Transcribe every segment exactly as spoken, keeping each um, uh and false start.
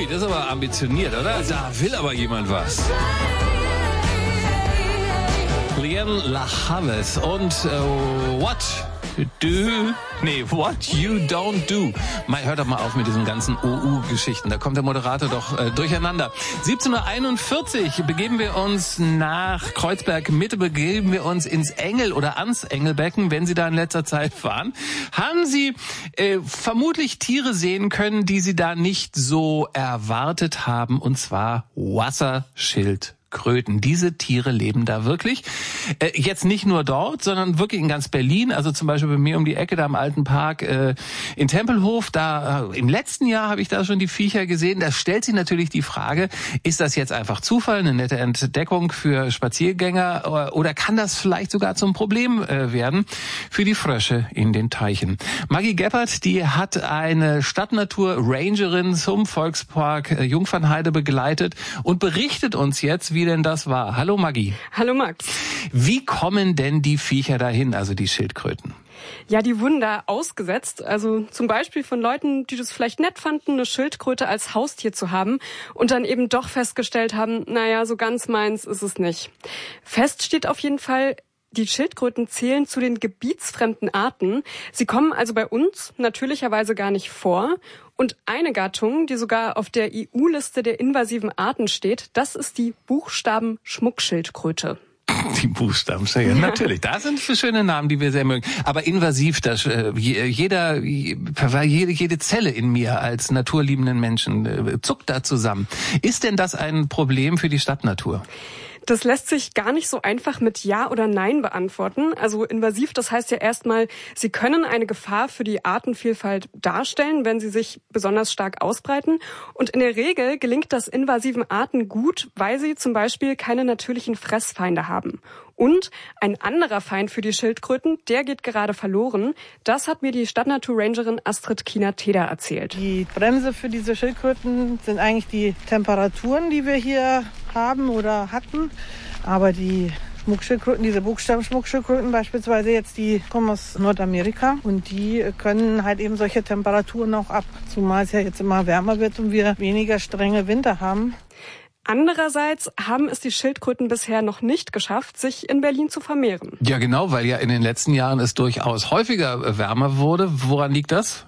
Ui, das ist aber ambitioniert, oder? Da will aber jemand was. Liane La Havas und uh, What Do... Nee, What You Don't Do. Mal, hört doch mal auf mit diesen ganzen O U-Geschichten. Da kommt der Moderator doch äh, durcheinander. siebzehn Uhr einundvierzig begeben wir uns nach Kreuzberg-Mitte, begeben wir uns ins Engel oder ans Engelbecken, wenn Sie da in letzter Zeit fahren. Haben Sie äh, vermutlich Tiere sehen können, die Sie da nicht so erwartet haben, und zwar Wasserschildkröten. Kröten. Diese Tiere leben da wirklich. Äh, jetzt nicht nur dort, sondern wirklich in ganz Berlin. Also zum Beispiel bei mir um die Ecke, da im Alten Park äh, in Tempelhof. Da äh, im letzten Jahr habe ich da schon die Viecher gesehen. Da stellt sich natürlich die Frage, ist das jetzt einfach Zufall, eine nette Entdeckung für Spaziergänger, oder, oder kann das vielleicht sogar zum Problem äh, werden für die Frösche in den Teichen? Maggie Geppert, die hat eine Stadtnatur-Rangerin zum Volkspark äh, Jungfernheide begleitet und berichtet uns jetzt, wie wie denn das war. Hallo Maggie. Hallo Max. Wie kommen denn die Viecher dahin, also die Schildkröten? Ja, die wurden da ausgesetzt. Also zum Beispiel von Leuten, die das vielleicht nett fanden, eine Schildkröte als Haustier zu haben und dann eben doch festgestellt haben, naja, so ganz meins ist es nicht. Fest steht auf jeden Fall, die Schildkröten zählen zu den gebietsfremden Arten. Sie kommen also bei uns natürlicherweise gar nicht vor. Und eine Gattung, die sogar auf der E U-Liste der invasiven Arten steht, das ist die Buchstaben-Schmuckschildkröte. Die Buchstaben, ja, natürlich. Das sind schöne Namen, die wir sehr mögen. Aber invasiv, das, äh, jeder, jede, jede Zelle in mir als naturliebenden Menschen äh, zuckt da zusammen. Ist denn das ein Problem für die Stadtnatur? Das lässt sich gar nicht so einfach mit Ja oder Nein beantworten. Also invasiv, das heißt ja erstmal, sie können eine Gefahr für die Artenvielfalt darstellen, wenn sie sich besonders stark ausbreiten. Und in der Regel gelingt das invasiven Arten gut, weil sie zum Beispiel keine natürlichen Fressfeinde haben. Und ein anderer Feind für die Schildkröten, der geht gerade verloren. Das hat mir die Stadtnatur-Rangerin Astrid Kiener-Teder erzählt. Die Bremse für diese Schildkröten sind eigentlich die Temperaturen, die wir hier haben oder hatten. Aber die Schmuckschildkröten, diese Buchstaben-Schmuckschildkröten beispielsweise jetzt, die kommen aus Nordamerika und die können halt eben solche Temperaturen auch ab. Zumal es ja jetzt immer wärmer wird und wir weniger strenge Winter haben. Andererseits haben es die Schildkröten bisher noch nicht geschafft, sich in Berlin zu vermehren. Ja, genau, weil ja in den letzten Jahren es durchaus häufiger wärmer wurde. Woran liegt das?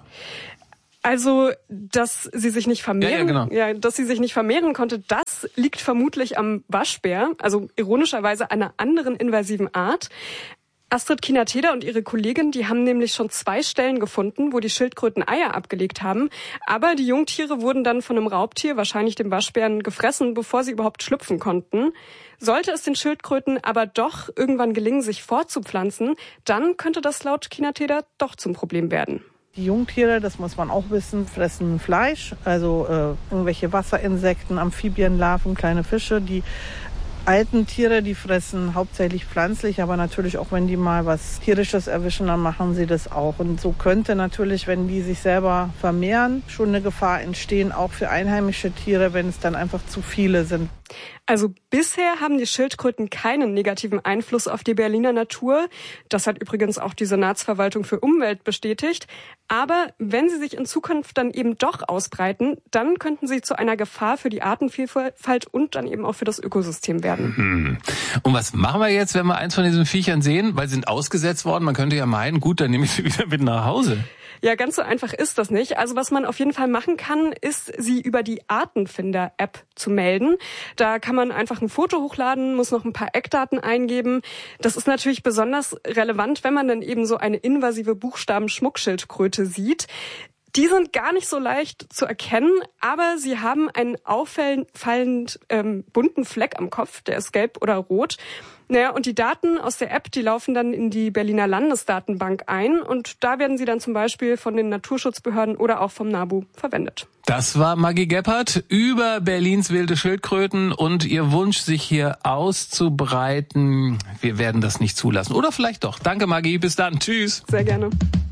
Also, dass sie sich nicht vermehren, ja, ja, genau. ja, dass sie sich nicht vermehren konnte, das liegt vermutlich am Waschbär, also ironischerweise einer anderen invasiven Art. Astrid Kiener-Teder und ihre Kollegin, die haben nämlich schon zwei Stellen gefunden, wo die Schildkröten Eier abgelegt haben. Aber die Jungtiere wurden dann von einem Raubtier, wahrscheinlich dem Waschbären, gefressen, bevor sie überhaupt schlüpfen konnten. Sollte es den Schildkröten aber doch irgendwann gelingen, sich fortzupflanzen, dann könnte das laut Kiener-Teder doch zum Problem werden. Die Jungtiere, das muss man auch wissen, fressen Fleisch, also äh, irgendwelche Wasserinsekten, Amphibienlarven, kleine Fische, die alten Tiere, die fressen hauptsächlich pflanzlich, aber natürlich auch, wenn die mal was Tierisches erwischen, dann machen sie das auch. Und so könnte natürlich, wenn die sich selber vermehren, schon eine Gefahr entstehen, auch für einheimische Tiere, wenn es dann einfach zu viele sind. Also bisher haben die Schildkröten keinen negativen Einfluss auf die Berliner Natur. Das hat übrigens auch die Senatsverwaltung für Umwelt bestätigt. Aber wenn sie sich in Zukunft dann eben doch ausbreiten, dann könnten sie zu einer Gefahr für die Artenvielfalt und dann eben auch für das Ökosystem werden. Mhm. Und was machen wir jetzt, wenn wir eins von diesen Viechern sehen? Weil sie sind ausgesetzt worden. Man könnte ja meinen, gut, dann nehme ich sie wieder mit nach Hause. Ja, ganz so einfach ist das nicht. Also was man auf jeden Fall machen kann, ist, sie über die Artenfinder-App zu melden. Da kann man einfach ein Foto hochladen, muss noch ein paar Eckdaten eingeben. Das ist natürlich besonders relevant, wenn man dann eben so eine invasive Buchstaben-Schmuckschildkröte sieht. Die sind gar nicht so leicht zu erkennen, aber sie haben einen auffallend ähm, bunten Fleck am Kopf, der ist gelb oder rot. Naja, und die Daten aus der App, die laufen dann in die Berliner Landesdatenbank ein und da werden sie dann zum Beispiel von den Naturschutzbehörden oder auch vom NABU verwendet. Das war Maggie Geppert über Berlins wilde Schildkröten und ihr Wunsch, sich hier auszubreiten. Wir werden das nicht zulassen. Oder vielleicht doch. Danke, Maggie. Bis dann. Tschüss. Sehr gerne.